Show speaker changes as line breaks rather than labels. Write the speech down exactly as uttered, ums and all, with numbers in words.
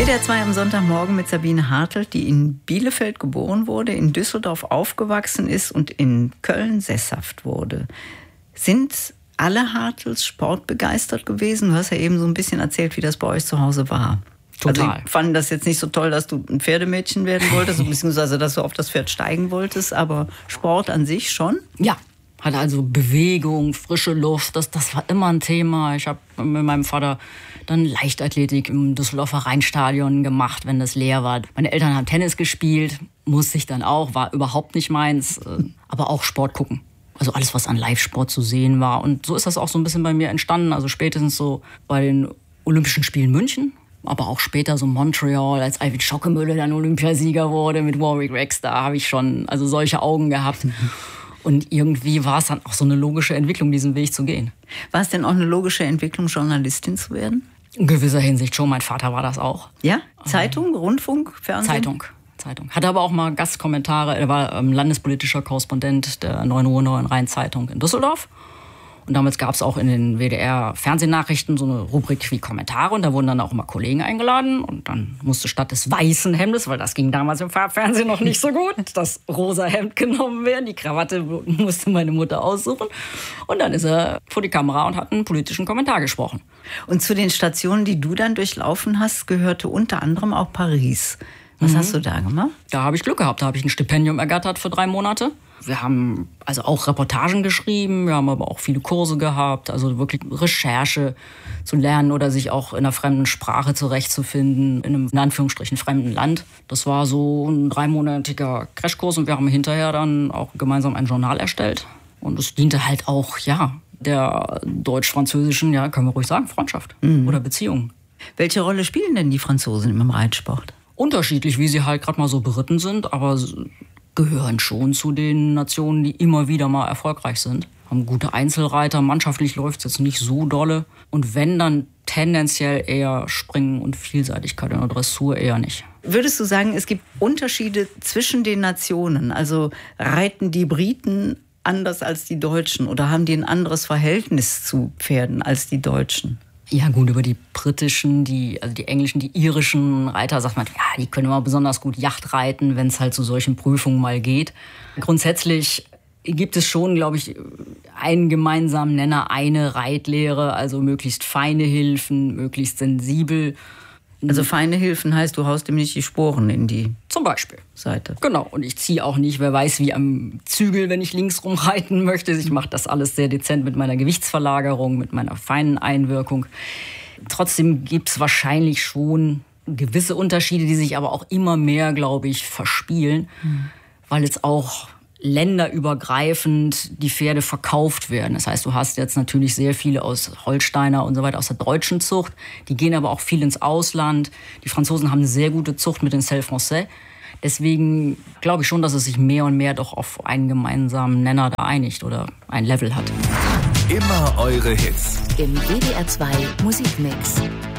W D R zwei am Sonntagmorgen mit Sabine Hartelt, die in Bielefeld geboren wurde, in Düsseldorf aufgewachsen ist und in Köln sesshaft wurde. Sind alle Hartels sportbegeistert gewesen? Du hast ja eben so ein bisschen erzählt, wie das bei euch zu Hause war.
Total.
Also ich fand das jetzt nicht so toll, dass du ein Pferdemädchen werden wolltest, beziehungsweise dass du auf das Pferd steigen wolltest, aber Sport an sich schon?
Ja, hatte also Bewegung, frische Luft, das, das war immer ein Thema. Ich habe mit meinem Vater dann Leichtathletik im Düsseldorfer Rheinstadion gemacht, wenn das leer war. Meine Eltern haben Tennis gespielt, musste ich dann auch, war überhaupt nicht meins, aber auch Sport gucken. Also alles, was an Live-Sport zu sehen war. Und so ist das auch so ein bisschen bei mir entstanden, also spätestens so bei den Olympischen Spielen München, aber auch später so Montreal, als Alfred Schockemöhle dann Olympiasieger wurde mit Warwick Rex, da habe ich schon also solche Augen gehabt. Und irgendwie war es dann auch so eine logische Entwicklung, diesen Weg zu gehen.
War es denn auch eine logische Entwicklung, Journalistin zu werden?
In gewisser Hinsicht schon. Mein Vater war das auch.
Ja? Zeitung, Rundfunk, Fernsehen?
Zeitung. Zeitung. Hatte aber auch mal Gastkommentare. Er war ähm, landespolitischer Korrespondent der neun Uhr neun Rhein-Zeitung in Düsseldorf. Und damals gab es auch in den W D R-Fernsehnachrichten so eine Rubrik wie Kommentare. Und da wurden dann auch immer Kollegen eingeladen. Und dann musste statt des weißen Hemdes, weil das ging damals im Farbfernsehen noch nicht so gut, das rosa Hemd genommen werden. Die Krawatte musste meine Mutter aussuchen. Und dann ist er vor die Kamera und hat einen politischen Kommentar gesprochen.
Und zu den Stationen, die du dann durchlaufen hast, gehörte unter anderem auch Paris. Was mhm. hast du da gemacht?
Da habe ich Glück gehabt. Da habe ich ein Stipendium ergattert für drei Monate. Wir haben also auch Reportagen geschrieben, wir haben aber auch viele Kurse gehabt, also wirklich Recherche zu lernen oder sich auch in einer fremden Sprache zurechtzufinden, in einem in Anführungsstrichen fremden Land. Das war so ein dreimonatiger Crashkurs und wir haben hinterher dann auch gemeinsam ein Journal erstellt. Und es diente halt auch, ja, der deutsch-französischen, ja, können wir ruhig sagen, Freundschaft mhm. oder Beziehung.
Welche Rolle spielen denn die Franzosen im Reitsport?
Unterschiedlich, wie sie halt gerade mal so beritten sind, aber gehören schon zu den Nationen, die immer wieder mal erfolgreich sind. Haben gute Einzelreiter, mannschaftlich läuft es jetzt nicht so dolle. Und wenn, dann tendenziell eher Springen und Vielseitigkeit, in der Dressur eher nicht.
Würdest du sagen, es gibt Unterschiede zwischen den Nationen? Also reiten die Briten anders als die Deutschen oder haben die ein anderes Verhältnis zu Pferden als die Deutschen?
Ja gut, über die britischen, die, also die englischen, die irischen Reiter sagt man, ja, die können immer besonders gut Yacht reiten, wenn es halt zu solchen Prüfungen mal geht. Grundsätzlich gibt es schon, glaube ich, einen gemeinsamen Nenner, eine Reitlehre, also möglichst feine Hilfen, möglichst sensibel.
Also feine Hilfen heißt, du haust ihm nicht die Sporen in die
Zum Beispiel.
Seite.
Genau, und ich ziehe auch nicht, wer weiß wie am Zügel, wenn ich links rumreiten möchte. Ich mache das alles sehr dezent mit meiner Gewichtsverlagerung, mit meiner feinen Einwirkung. Trotzdem gibt es wahrscheinlich schon gewisse Unterschiede, die sich aber auch immer mehr, glaube ich, verspielen, mhm. weil jetzt auch länderübergreifend die Pferde verkauft werden. Das heißt, du hast jetzt natürlich sehr viele aus Holsteiner und so weiter aus der deutschen Zucht. Die gehen aber auch viel ins Ausland. Die Franzosen haben eine sehr gute Zucht mit den Selle Français. Deswegen glaube ich schon, dass es sich mehr und mehr doch auf einen gemeinsamen Nenner da einigt oder ein Level hat.
Immer eure Hits.
Im W D R zwei Musikmix.